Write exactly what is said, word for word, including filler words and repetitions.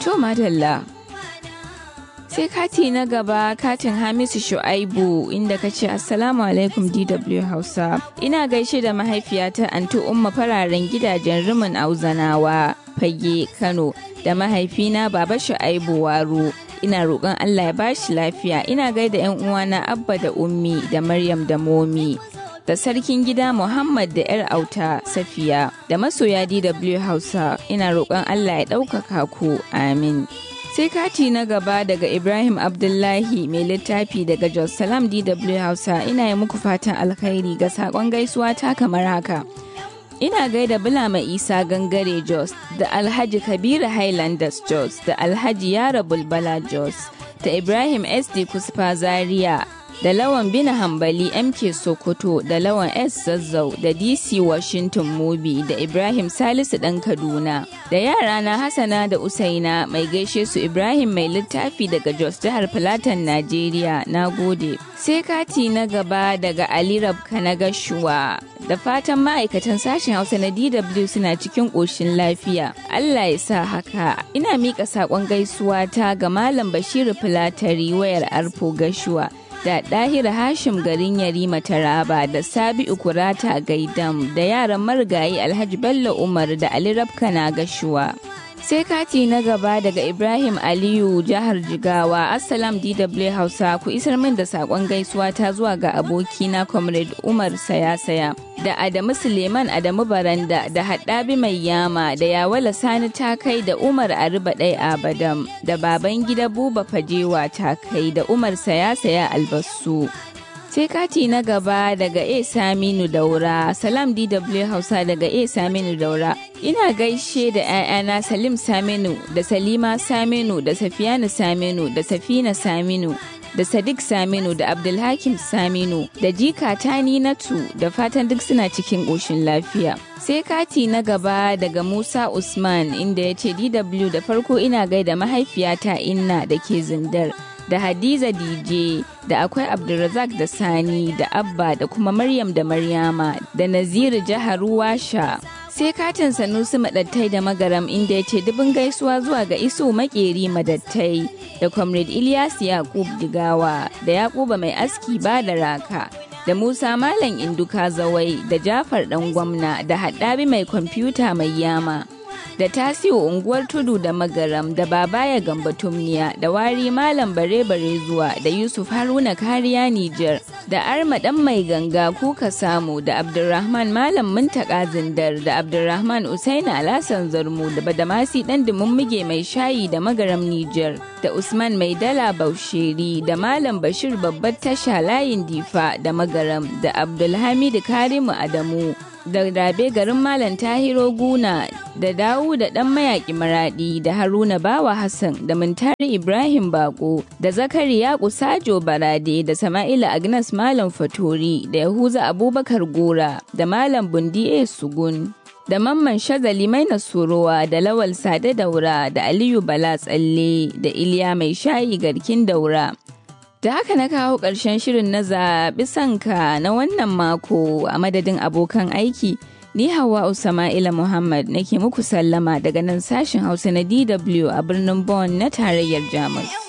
To madalla. Sai kati na gaba katin Hamisu Shu'aibu inda ka ce Assalamu alaikum D W Hausa. Ina gaishe da mahaifiyata Antu Umma fararen gidajen Rimin Auzanawa Fage Kano da mahaifina Baba Shu'aibu Waro. Ina roƙon Allah ya bashi lafiya. Ina gaida 'yan uwana Abba da Ummi da Maryam da Momi. Da sarkin gida Muhammad da 'yar auta Safiya da masoya D W Hausa. Ina roƙon Allah ya ɗaukaka ku. Amin. Sai kati na gaba daga Ibrahim Abdullahi mai littafi daga Jos Salam D W Hausa. Ina yi muku fatan alkhairi ga sakon gaisuwa ta kamar haka. Ina gaida Bulama Isa Gangare Jos da Alhaji Kabiru Highlanders Jos da Alhaji Yara Bulbala Jos da Ibrahim S D Kusfa Zaria da Lawan Bina Hambali M K Sokoto da Lawan S Zazzau da D C Washington Mubi da Ibrahim Salisu ɗan Kaduna da yarana Hassana da Usaina mai gaishe su Ibrahim mai littafi daga Jos jihar Filatan Najeriya. Na gode. Sai kati na gaba daga Ali Rabka na Gashuwa. Da fatan ma'aikatan sashen Hausa na D W suna cikin ƙoshin lafiya. Allah ya sa haka. Ina miƙa saƙon gaisuwa ta ga Malam Bashiru Filatari wayar Arfo Gashuwa. Da Ɗahir Hashim garin Yarima Taraba da Sabi'u Kurata Gaidam da yaran marigayi Alhaji Bello Umar da Ali Rabka na Gashuwa. Sai kati na gaba daga Ibrahim Aliyu jihar Jigawa. Assalam D W Hausa, ku isar min da saƙon gaisuwa ta zuwa ga abokina Comrade Umar Sayasaya da Adamu Suleiman Adamu Baranda da Haddabi Mai Yama da Yawala Sani Takai da Umar Ariba Ɗai Abadam da baban gida Buba Fajewa Takai da Umar Sayasaya Albasu. Sai kati na gaba daga A Saminu Daura. Salam D W Hausa daga A Saminu Daura. Ina gaishe da 'ya'yana Salim Saminu da Salima Saminu da Safiyanu Saminu da Safina Saminu da Sadiq Saminu da Abdulhakim Saminu da Jika Tani Natu da fatan duk suna cikin ƙoshin lafiya. Sai kati na gaba daga Musa Usman inda ya ce D W da farko ina gaida mahaifiyata Inna da ke Zindar. Da Hadiza D J da akwai Abdulrazak da Sani da Abba da kuma Maryam da Maryama da Naziru jihar Washa. Sai katin Sanusi Madattai da Magaram inda ya ce dubin gaisuwa zuwa ga Isu Makeri Madattai da Comrade Ilyas Yakub Digawa da Yakuba Mai Aski ba da Raka da Musa Malam Induka Zawai da Jafar Dan Gwamna da Haddabi Mai Kwamfuta Mai Yama. Da Tasiu unguwar Tudu da Magaram da Babaya Gamba Tumniya da Wari Malam Bare Bare zuwa da Yusuf Haruna Kariya Nijar da Arma Dan Mai Ganga Kuka Samu da Abdulrahman Malam Muntaka Zindar da Abdulrahman Usaina Alasan Zarmu da Badamasi Dan Dumummige Mai Shayi da Magaram Nijar da Usman Mai Dala Bausheri da Malam Bashir Babbar Tasha Layin Difa da Magaram da Abdulhamid Karimu Adamu da Rabe garin Malam Tahiro Guna da Dawu da ɗan mayaƙi Maraɗi da Haruna Bawa Hassan da Muntari Ibrahim Bako da Zakariya Kusajo Barade da Sama'ila Agnes Malam Fatori da Yahuza Abubakar Gora da Malam Bundi A Sugun da Mamman Shazali Mai Nasurowa da Lawal Sade Daura da Aliyu Bala Tsalle da Iliya Mai Shayi Garkin Daura. Da haka na kawo ƙarshen shirin na zaɓi sanka na wannan mako a madadin abokan aiki. Ni Hauwa Usama'ila Muhammad nake muku sallama daga nan sashen Hausa na D W a birnin Bonn na tarayyar Jamus.